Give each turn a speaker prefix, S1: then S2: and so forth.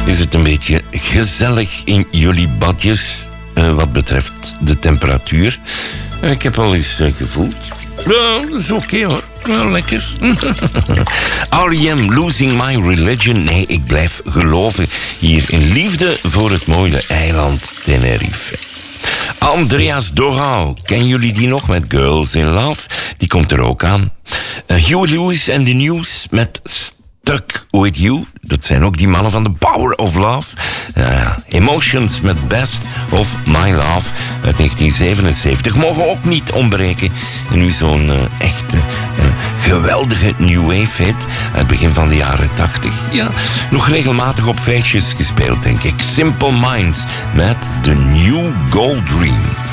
S1: Is het een beetje gezellig in jullie badjes wat betreft de temperatuur? Ik heb al eens gevoeld. Ja, dat is oké hoor. Wel lekker. R.E.M. Losing My Religion. Nee, ik blijf geloven hier in liefde voor het mooie eiland Tenerife. Andreas Doral, kennen jullie die nog met Girls in Love? Die komt er ook aan. Huey Lewis and the News met Stuck With You. Dat zijn ook die mannen van The Power of Love. Emotions met Best of My Love uit 1977. Mogen ook niet ontbreken. En nu zo'n echte geweldige new wave hit uit het begin van de jaren 80. Ja, nog regelmatig op feestjes gespeeld, denk ik. Simple Minds met The New Gold Dream.